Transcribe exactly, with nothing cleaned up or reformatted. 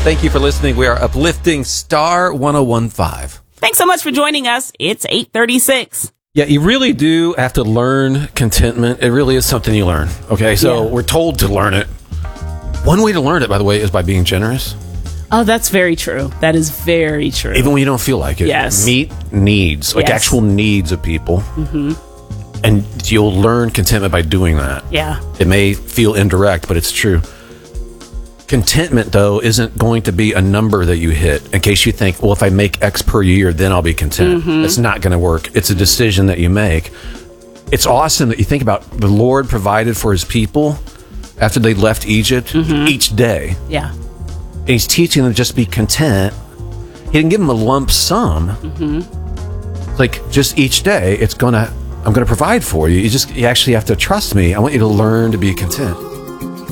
Thank you for listening. We are uplifting Star one oh one point five. Thanks so much for joining us. It's eight thirty-six. Yeah, you really do have to learn contentment. It really is something you learn. Okay, so Yeah. we're told to learn it. One way to learn it, by the way, is by being generous. Oh, that's very true. That is very true. Even when you don't feel like it. Yes. Meet needs, like Yes. actual needs of people. Mm-hmm. And you'll learn contentment by doing that. Yeah. It may feel indirect, but it's true. Contentment, though, isn't going to be a number that you hit in case you think, well, if I make X per year, then I'll be content. Mm-hmm. That's not going to work. It's a decision that you make. It's awesome that you think about the Lord provided for his people after they left Egypt Mm-hmm. each day. Yeah. And he's teaching them to just be content. He didn't give them a lump sum. Mm-hmm. Like, just each day, it's going to, I'm going to provide for you. You just, you actually have to trust me. I want you to learn to be content.